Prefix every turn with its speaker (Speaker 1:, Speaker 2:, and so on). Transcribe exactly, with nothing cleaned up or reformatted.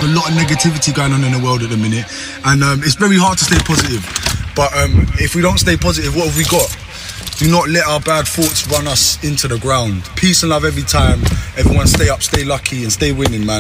Speaker 1: A lot of negativity going on in the world at the minute, and um, it's very hard to stay positive. But um, if we don't stay positive, what have we got? Do not let our bad thoughts run us into the ground. Peace and love every time. Everyone stay up, stay lucky, and stay winning, man.